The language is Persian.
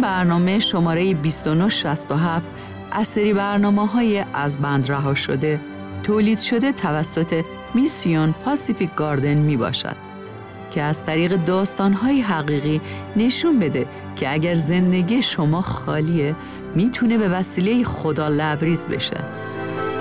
برنامه شماره 2967 از سری برنامه‌های از بند رها شده تولید شده توسط میسیون پاسیفیک گاردن می باشد که از طریق داستان‌های حقیقی نشون بده که اگر زندگی شما خالیه میتونه به وسیله خدا لبریز بشه.